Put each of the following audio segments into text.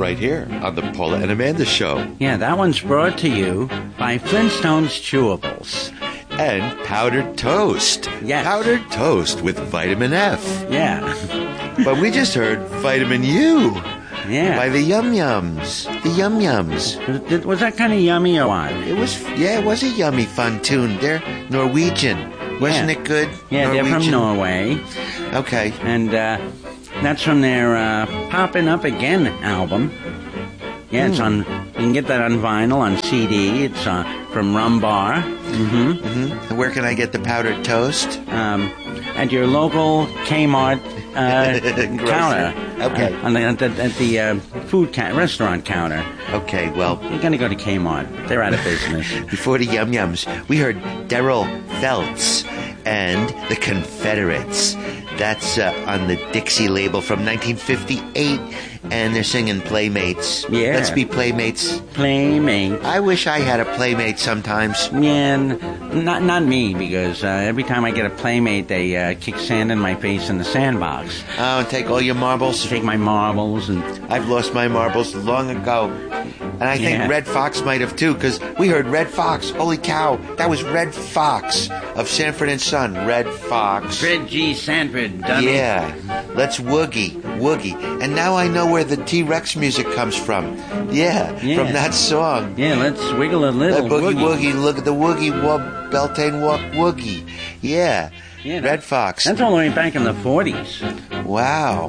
right here on the Paula and Amanda Show. Yeah, that one's brought to you by Flintstones Chewables. And powdered toast. Yes. Powdered toast with vitamin F. Yeah. But we just heard vitamin U. Yeah. By the Yum Yums. The Yum Yums. Was that kind of yummy or what? It was a yummy fun tune. They're Norwegian. Wasn't it good? Yeah, Norwegian? They're from Norway. Okay. And that's from their Poppin' Up Again album. Yeah, it's on. You can get that on vinyl, on CD. It's from Rumbar. And where can I get the powdered toast? At your local Kmart counter. Okay. At the food restaurant counter. Okay, well, You're going to go to Kmart. They're out of business. before the Yum Yums, we heard Daryl Feltz and the Confederates. That's on the Dixie label from 1958, and they're singing Playmates. Yeah. Let's be Playmates. Playmate. I wish I had a Playmate sometimes. Yeah, not me, because every time I get a Playmate, they kick sand in my face in the sandbox. Oh, and take all your marbles? Take my marbles and... I've lost my marbles long ago. And I think Yeah. Red Fox might have too, because we heard Red Fox. Holy cow, that was Red Fox of Sanford and Son. Red Fox. Fred G. Sanford, dummy. Yeah, let's woogie. And now I know where the T-Rex music comes from. Yeah, from that song. Yeah, let's wiggle a little. That boogie woogie, look at the woogie, Beltane walk woogie. Yeah, Red Fox. That's all the way back in the 40s. Wow.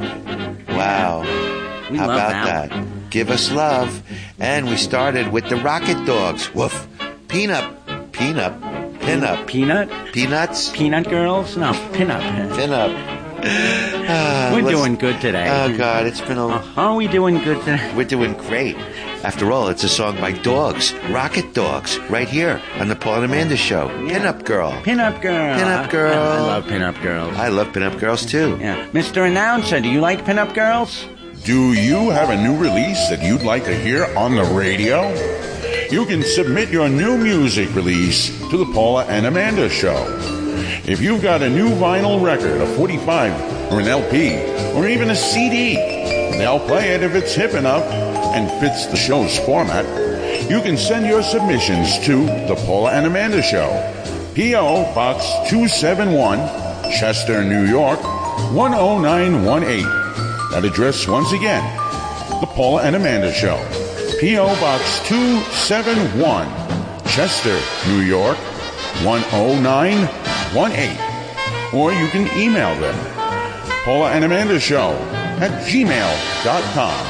We How love about that. that? Give us love. And we started with the Rocket Dogs. Woof. Pinup. Peanut? Peanuts? Peanut girls? No, pinup. Pinup. We're doing good today. Oh, God, it's been Are we doing good today? We're doing great. After all, it's a song by Dogs, Rocket Dogs, right here on the Paul and Amanda Show. Yeah. Pinup Girl. Pinup girl. Pinup girl. I love pinup girls. I love pinup girls, too. Yeah. Mr. Announcer, do you like pinup girls? Do you have a new release that you'd like to hear on the radio? You can submit your new music release to the Paula and Amanda Show. If you've got a new vinyl record, a 45 or an LP, or even a CD, they'll play it if it's hip enough and fits the show's format. You can send your submissions to the Paula and Amanda Show, P.O. Box 271, Chester, New York, 10918. That address once again, the Paula and Amanda Show, P.O. Box 271, Chester, New York, 10918. Or you can email them, Paula and Amanda Show @gmail.com.